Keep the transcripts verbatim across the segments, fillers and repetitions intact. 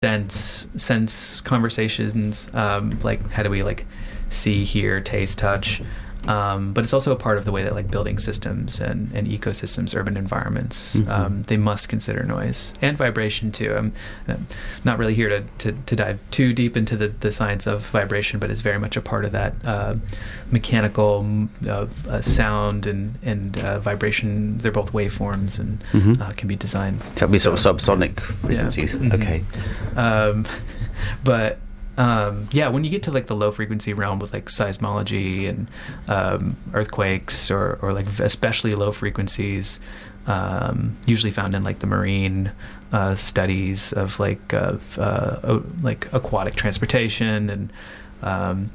sense sense conversations, um, like how do we like see, hear, taste, touch. Um, but it's also a part of the way that like building systems and, and ecosystems, urban environments, mm-hmm. um, they must consider noise and vibration too. I'm, I'm not really here to, to, to dive too deep into the, the science of vibration, but it's very much a part of that uh, mechanical uh, uh, sound and, and uh, vibration. They're both waveforms and mm-hmm. uh, can be designed. That'd be so, sort of subsonic frequencies. Yeah. Mm-hmm. Okay. Um, but Um, yeah, when you get to like the low frequency realm with like seismology and um, earthquakes or, or like especially low frequencies, um, usually found in like the marine uh, studies of like uh, uh, like aquatic transportation and um,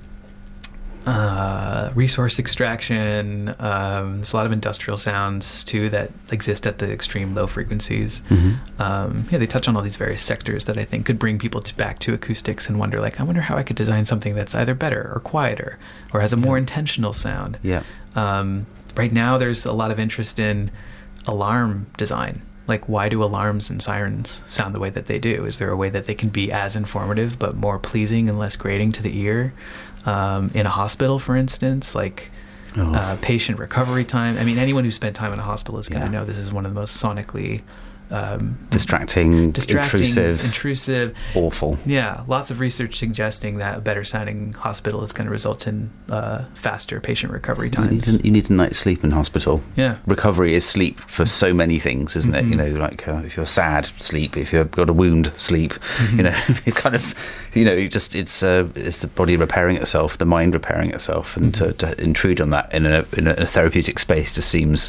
uh, resource extraction. Um, there's a lot of industrial sounds too that exist at the extreme low frequencies. Mm-hmm. Um, yeah, they touch on all these various sectors that I think could bring people to, back to acoustics and wonder, like, I wonder how I could design something that's either better or quieter or has a more yeah. intentional sound. Yeah. Um, right now, there's a lot of interest in alarm design. Like, why do alarms and sirens sound the way that they do? Is there a way that they can be as informative but more pleasing and less grating to the ear? Um, in a hospital, for instance, like oh. uh, patient recovery time. I mean, anyone who spent time in a hospital is going to yeah. know this is one of the most sonically um, distracting, distracting, intrusive, intrusive, awful. Yeah, lots of research suggesting that a better sounding hospital is going to result in uh, faster patient recovery times. You need, a, you need a night's sleep in hospital. Yeah, recovery is sleep for so many things, isn't mm-hmm. it? You know, like uh, if you're sad, sleep. If you've got a wound, sleep. Mm-hmm. You know, it kind of, you know, you just it's uh, it's the body repairing itself, the mind repairing itself, and mm-hmm. to, to intrude on that in a in a therapeutic space just seems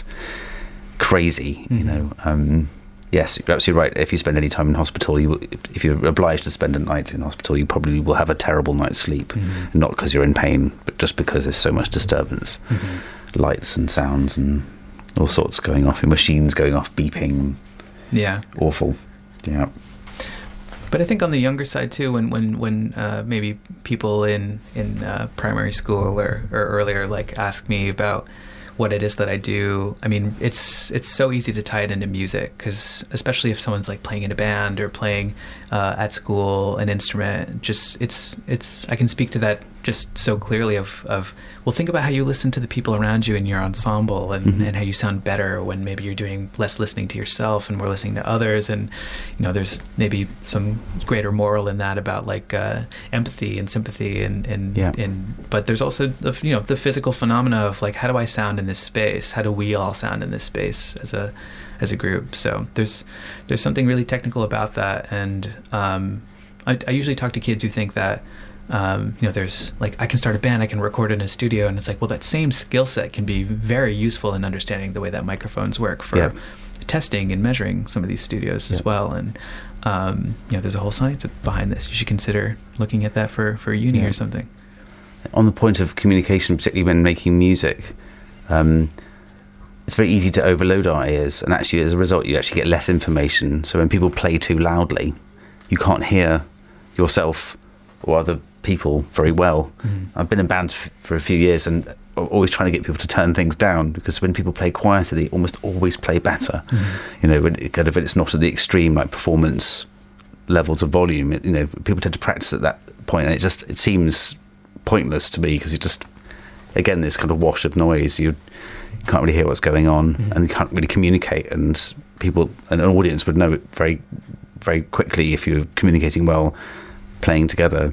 crazy. Mm-hmm. You know. Um, Yes, you're absolutely right. If you spend any time in hospital, you, if you're obliged to spend a night in hospital, you probably will have a terrible night's sleep. Mm-hmm. Not because you're in pain, but just because there's so much disturbance. Mm-hmm. Lights and sounds and all sorts going off, and machines going off, beeping. Yeah. Awful. Yeah. But I think on the younger side too, when when when uh, maybe people in in uh, primary school or, or earlier like ask me about what it is that I do, I mean, it's it's so easy to tie it into music, because especially if someone's like playing in a band or playing uh, at school an instrument, just it's it's I can speak to that just so clearly of, of well, think about how you listen to the people around you in your ensemble, and, mm-hmm. and how you sound better when maybe you're doing less listening to yourself and more listening to others. And you know, there's maybe some greater moral in that about like uh, empathy and sympathy, and and, yeah. and but there's also the, you know, the physical phenomena of like, how do I sound in this space? How do we all sound in this space as a as a group? So there's there's something really technical about that, and um, I, I usually talk to kids who think that um, you know, there's like, I can start a band, I can record in a studio, and it's like, well, that same skill set can be very useful in understanding the way that microphones work for yeah. testing and measuring some of these studios yeah. as well. And um, you know, there's a whole science behind this. You should consider looking at that for for uni yeah. or something. On the point of communication, particularly when making music, um, it's very easy to overload our ears, and actually as a result you actually get less information. So when people play too loudly, you can't hear yourself or other people very well. Mm-hmm. I've been in bands f- for a few years and always trying to get people to turn things down, because when people play quieter, they almost always play better. Mm-hmm. You know, when it, kind of, it's not at the extreme like performance levels of volume. It, you know, people tend to practice at that point, and it just it seems pointless to me, because you just, again, this kind of wash of noise. You can't really hear what's going on, mm-hmm. and you can't really communicate. And people, an audience would know it very, very quickly if you're communicating well, playing together.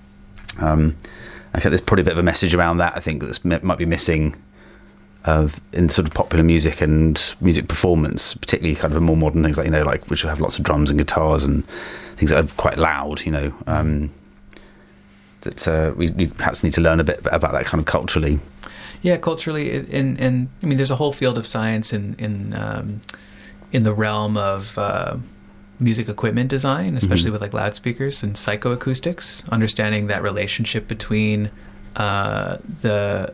Um, I think there's probably a bit of a message around that. I think that might be missing of in sort of popular music and music performance, particularly kind of more modern things like, you know, like which have lots of drums and guitars and things that are quite loud. You know, um, that uh, we, we perhaps need to learn a bit about that kind of culturally. Yeah, culturally, and and I mean, there's a whole field of science in in um, in the realm of uh, music equipment design, especially mm-hmm. with like loudspeakers and psychoacoustics, understanding that relationship between uh, the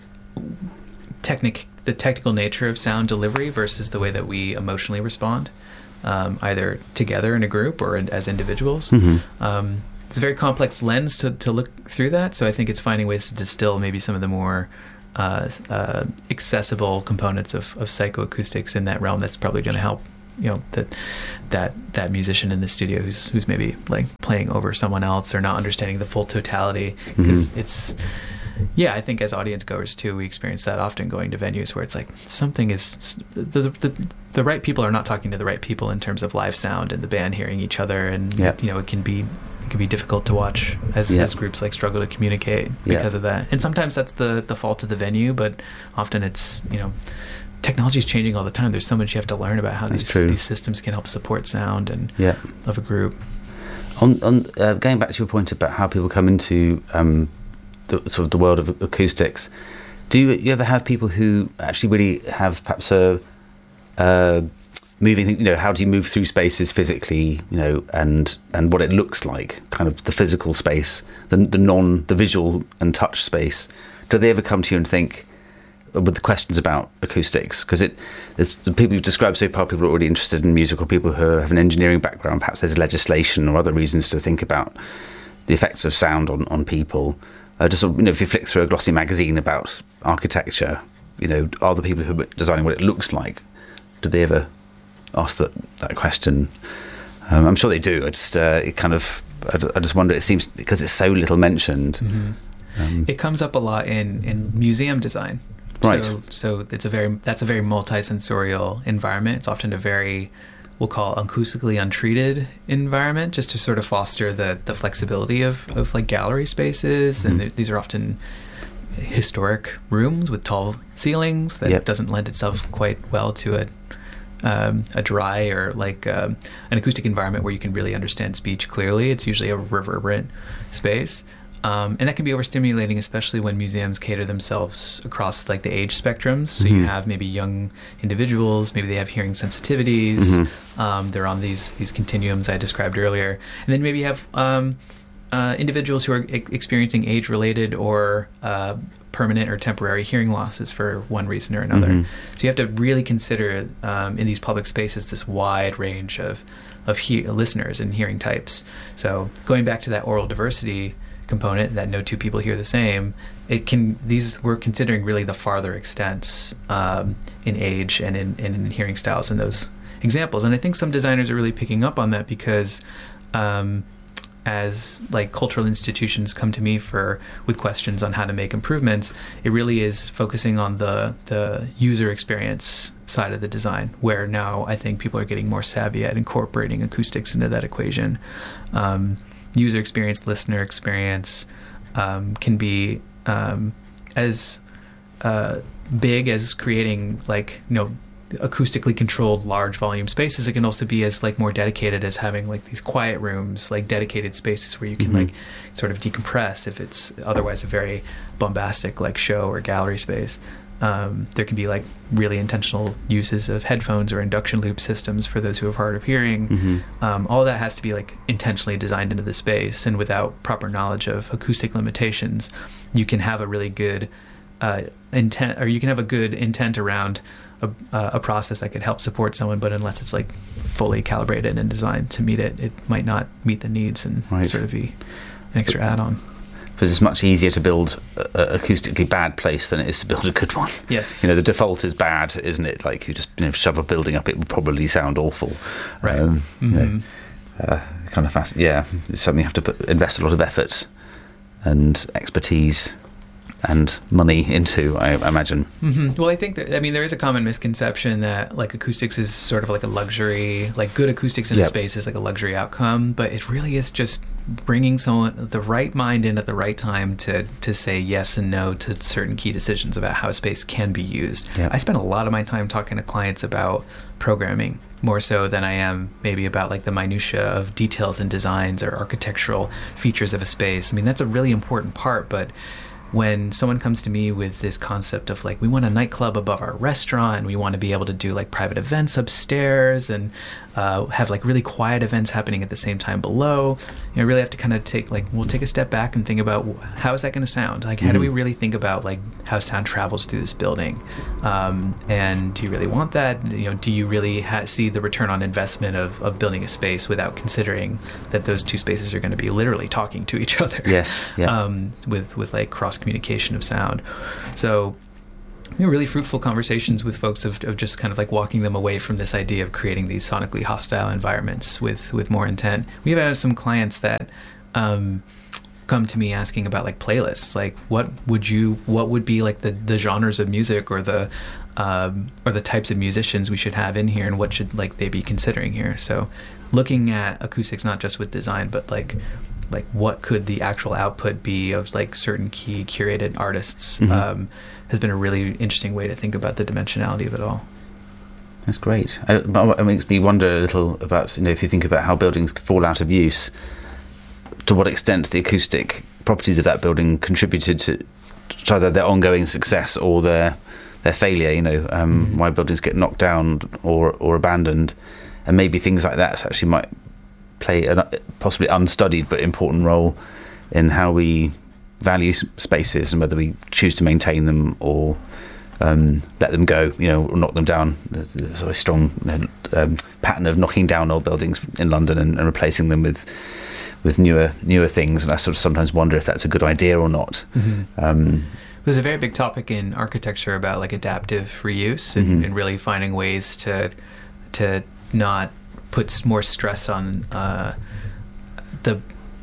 technic the technical nature of sound delivery versus the way that we emotionally respond, um, either together in a group or in, as individuals. Mm-hmm. Um, it's a very complex lens to, to look through that, so I think it's finding ways to distill maybe some of the more uh, uh, accessible components of, of psychoacoustics in that realm. That's probably going to help you know, that that that musician in the studio who's who's maybe like playing over someone else or not understanding the full totality, because mm-hmm. it's yeah I think as audience goers too, we experience that often going to venues where it's like something is the the the right people are not talking to the right people in terms of live sound and the band hearing each other, and yep. you know, it can be it can be difficult to watch as, yep. as groups like struggle to communicate because yep. of that. And sometimes that's the the fault of the venue, but often it's, you know, technology is changing all the time. There's so much you have to learn about how That's these true. these systems can help support sound and yeah. of a group. On on uh, going back to your point about how people come into um, the sort of the world of acoustics, do you, you ever have people who actually really have perhaps a uh, moving, you know, how do you move through spaces physically, you know, and and what it looks like, kind of the physical space, the the non the visual and touch space. Do they ever come to you and think, with the questions about acoustics, because it there's the people you've described so far, people are already interested in music, or people who have an engineering background, perhaps there's legislation or other reasons to think about the effects of sound on, on people. Uh, just, you know, if you flick through a glossy magazine about architecture, you know, are the people who are designing what it looks like, do they ever ask that, that question? Um, I'm sure they do. I just uh, it kind of I, I just wonder, it seems, because it's so little mentioned. Mm-hmm. um, it comes up a lot in in museum design. Right. So, so it's a very that's a very multi-sensorial environment. It's often a very, we'll call acoustically untreated environment, just to sort of foster the the flexibility of, of like gallery spaces. Mm-hmm. And th- these are often historic rooms with tall ceilings that yep. doesn't lend itself quite well to a um, a dry or like um, an acoustic environment where you can really understand speech clearly. It's usually a reverberant space. Um, and that can be overstimulating, especially when museums cater themselves across like the age spectrums. So mm-hmm. you have maybe young individuals, maybe they have hearing sensitivities. Mm-hmm. Um, they're on these these continuums I described earlier. And then maybe you have um, uh, individuals who are e- experiencing age-related or uh, permanent or temporary hearing losses for one reason or another. Mm-hmm. So you have to really consider um, in these public spaces this wide range of, of he- listeners and hearing types. So going back to that oral diversity component, that no two people hear the same, it can these we're considering really the farther extents um, in age and in, and in hearing styles in those examples. And I think some designers are really picking up on that, because um, as like cultural institutions come to me for with questions on how to make improvements, it really is focusing on the the user experience side of the design, where now I think people are getting more savvy at incorporating acoustics into that equation. Um, user experience, listener experience um, can be um, as uh, big as creating like, you know, acoustically controlled large volume spaces. It can also be as like more dedicated as having like these quiet rooms, like dedicated spaces where you can mm-hmm. like sort of decompress if it's otherwise a very bombastic like show or gallery space. Um, there can be like really intentional uses of headphones or induction loop systems for those who have hard of hearing. Mm-hmm. Um, all that has to be like intentionally designed into the space, and without proper knowledge of acoustic limitations, you can have a really good uh, intent, or you can have a good intent around a, uh, a process that could help support someone, but unless it's like fully calibrated and designed to meet it, it might not meet the needs and right. sort of be an extra add-on. Because it's much easier to build an acoustically bad place than it is to build a good one. Yes. You know, the default is bad, isn't it? Like, you just, you know, shove a building up, it will probably sound awful. Right. Um, mm-hmm. you know, uh, kind of fast. Yeah, it's something you have to put, invest a lot of effort and expertise and money into, I imagine. Mm-hmm. Well, I think that, I mean, there is a common misconception that like acoustics is sort of like a luxury, like good acoustics in yep. a space is like a luxury outcome, but it really is just bringing someone, the right mind in at the right time to to say yes and no to certain key decisions about how space can be used. Yep. I spend a lot of my time talking to clients about programming, more so than I am maybe about like the minutia of details and designs or architectural features of a space. I mean, that's a really important part, but when someone comes to me with this concept of like, we want a nightclub above our restaurant, and we want to be able to do like private events upstairs and uh, have like really quiet events happening at the same time below, you know, really have to kind of take like, we'll take a step back and think about how is that going to sound? Like, how mm-hmm. do we really think about like how sound travels through this building? Um, and do you really want that? You know, do you really ha- see the return on investment of, of building a space without considering that those two spaces are going to be literally talking to each other? Yes. Yeah. Um, with, with like cross communication of sound. So you know, really fruitful conversations with folks of, of just kind of like walking them away from this idea of creating these sonically hostile environments with, with more intent. We've had some clients that um, come to me asking about like playlists, like what would you, what would be like the, the genres of music or the um, or the types of musicians we should have in here, and what should like they be considering here. So looking at acoustics not just with design, but like like what could the actual output be of like certain key curated artists, mm-hmm. um, has been a really interesting way to think about the dimensionality of it all. That's great. Uh, but it makes me wonder a little about, you know, if you think about how buildings fall out of use, to what extent the acoustic properties of that building contributed to, to either their ongoing success or their their failure, you know, um, mm-hmm. why buildings get knocked down or, or abandoned. And maybe things like that actually might play a possibly unstudied but important role in how we value spaces and whether we choose to maintain them or um, let them go, you know, or knock them down. There's a sort of strong you know, um, pattern of knocking down old buildings in London and, and replacing them with with newer newer things. And I sort of sometimes wonder if that's a good idea or not. Mm-hmm. Um, There's a very big topic in architecture about like adaptive reuse and, mm-hmm. and really finding ways to to not put more stress on uh, the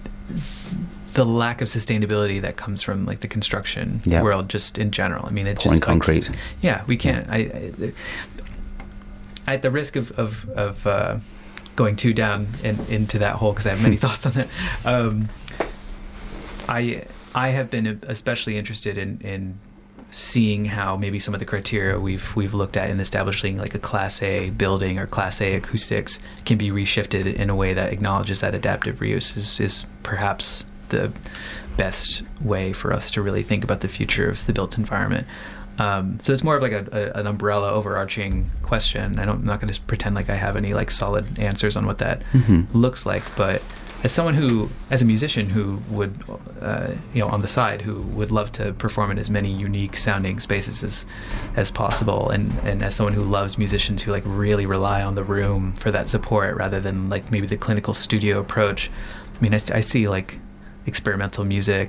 the lack of sustainability that comes from like the construction yeah. world just in general. I mean, it pouring just concrete. Like, yeah, we can't. I, I, at the risk of of, of uh, going too down in, into that hole, because I have many thoughts on that. Um, I I have been especially interested in in seeing how maybe some of the criteria we've we've looked at in establishing like a Class A building or Class A acoustics can be reshifted in a way that acknowledges that adaptive reuse is, is perhaps the best way for us to really think about the future of the built environment. Um, so it's more of like a, a, an umbrella overarching question. I don't, I'm not going to pretend like I have any like solid answers on what that mm-hmm. looks like, but as someone who, as a musician who would, uh, you know, on the side, who would love to perform in as many unique sounding spaces as, as possible, and, and as someone who loves musicians who like really rely on the room for that support rather than like maybe the clinical studio approach. I mean, I, I see like experimental music,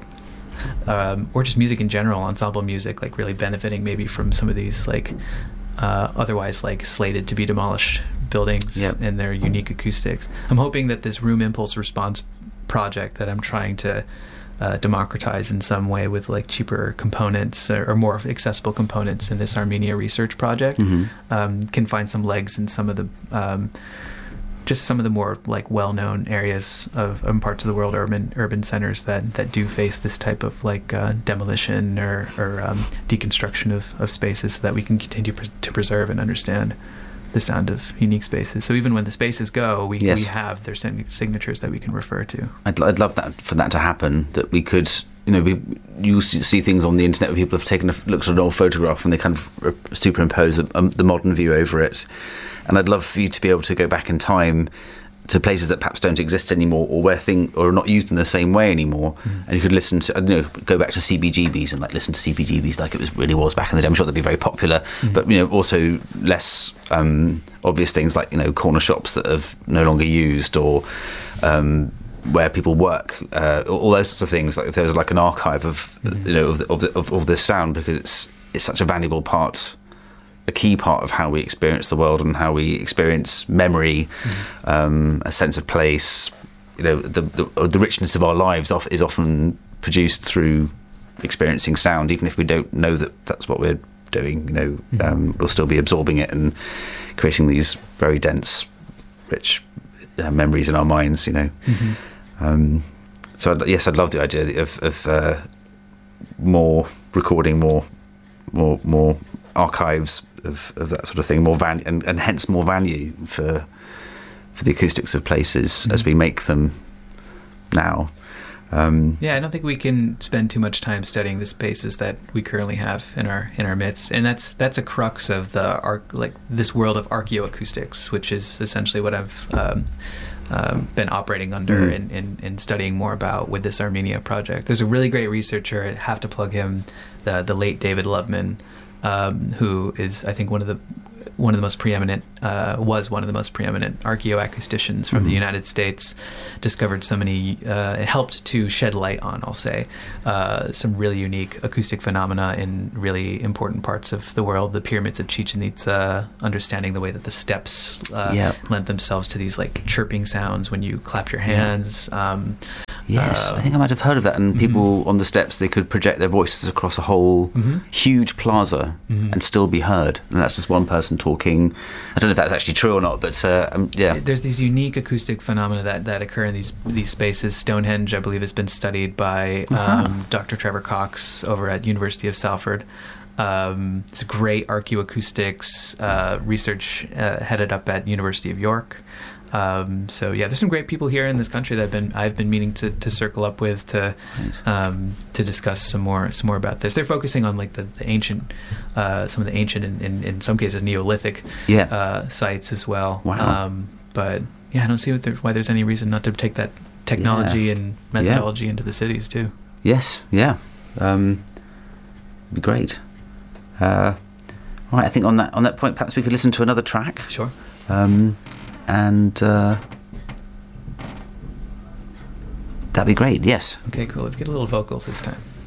um, or just music in general, ensemble music, like really benefiting maybe from some of these like uh, otherwise like slated to be demolished buildings yep. and their unique acoustics. I'm hoping that this room impulse response project that I'm trying to uh, democratize in some way with like cheaper components or, or more accessible components in this Armenia research project mm-hmm. um, can find some legs in some of the um, just some of the more like well-known areas of um, parts of the world, urban urban centers that, that do face this type of like uh, demolition or, or um, deconstruction of, of spaces, so that we can continue pres- to preserve and understand the sound of unique spaces. So even when the spaces go, we, yes. we have their sin- signatures that we can refer to. I'd, I'd love that for that to happen, that we could, you know, we, you see things on the internet where people have taken a, looked at an old photograph and they kind of superimpose a, um, the modern view over it. And I'd love for you to be able to go back in time to places that perhaps don't exist anymore, or where things or are not used in the same way anymore, mm. and you could listen to, I don't know, go back to C B G Bs and like listen to C B G Bs like it was really was back in the day. I'm sure they'd be very popular, mm. but you know, also less um, obvious things like, you know, corner shops that have no longer used, or um, where people work, uh, all those sorts of things. Like if there was like an archive of mm. you know of the, of, the, of of this sound, because it's it's such a valuable part, a key part of how we experience the world and how we experience memory, mm. um, a sense of place. You know, the, the the richness of our lives off, is often produced through experiencing sound, even if we don't know that that's what we're doing. You know, mm. um, we'll still be absorbing it and creating these very dense, rich uh, memories in our minds. You know, mm-hmm. um, so I'd, yes, I'd love the idea of, of uh, more recording, more, more, more archives of, of that sort of thing, more value, and, and hence more value for for the acoustics of places mm-hmm. as we make them now. Um, yeah, I don't think we can spend too much time studying the spaces that we currently have in our in our midst, and that's that's a crux of the arc, like this world of archaeoacoustics, which is essentially what I've um, um, been operating under mm-hmm. and, and, and studying more about with this Armenia project. There's a really great researcher, I have to plug him, the the late David Loveman, um, who is I think one of the one of the most preeminent, uh, was one of the most preeminent archaeoacousticians from Mhm. the United States, discovered so many, uh, it helped to shed light on, I'll say, uh, some really unique acoustic phenomena in really important parts of the world. The pyramids of Chichen Itza, understanding the way that the steps uh, Yeah. lent themselves to these like chirping sounds when you clapped your hands. Um, Yes, uh, I think I might have heard of that. And mhm. people on the steps, they could project their voices across a whole Mhm. huge plaza Mhm. and still be heard. And that's just one person talking. I don't know if that's actually true or not, but uh, um, yeah. There's these unique acoustic phenomena that, that occur in these these spaces. Stonehenge, I believe, has been studied by um, Uh-huh. Doctor Trevor Cox over at University of Salford. Um, it's great archaeoacoustics uh, research uh, headed up at University of York. Um, so yeah, there's some great people here in this country that I've been I've been meaning to, to circle up with to um, to discuss some more some more about this. They're focusing on like the, the ancient, uh, some of the ancient and in, in some cases Neolithic Yeah. uh, sites as well. Wow. Um, but yeah, I don't see what there, why there's any reason not to take that technology Yeah. and methodology into the cities too. Yes, yeah. Um, be great. Uh, all right, I think on that on that point, perhaps we could listen to another track. Sure. Um, and uh, that'd be great, yes. Okay, cool. Let's get a little vocals this time.